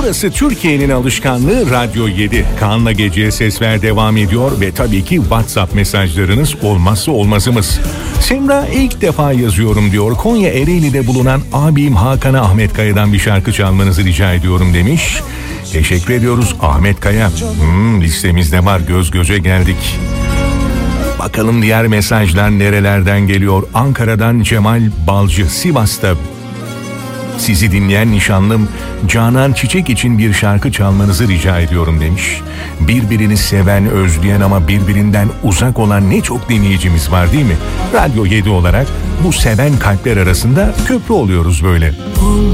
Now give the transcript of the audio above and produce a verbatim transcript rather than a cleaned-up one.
Burası Türkiye'nin alışkanlığı Radyo yedi. Kaan'la Gece'ye sesler devam ediyor ve tabii ki WhatsApp mesajlarınız olmazsa olmazımız. Semra ilk defa yazıyorum diyor. Konya Ereğli'de bulunan abim Hakan'a Ahmet Kaya'dan bir şarkı çalmanızı rica ediyorum demiş. Teşekkür ediyoruz Ahmet Kaya. Hmm, listemizde var, göz göze geldik. Bakalım diğer mesajlar nerelerden geliyor? Ankara'dan Cemal Balcı, Sivas'ta. Sizi dinleyen nişanlım Canan Çiçek için bir şarkı çalmanızı rica ediyorum demiş. Birbirini seven, özleyen ama birbirinden uzak olan ne çok dinleyicimiz var değil mi? Radyo yedi olarak bu seven kalpler arasında köprü oluyoruz böyle.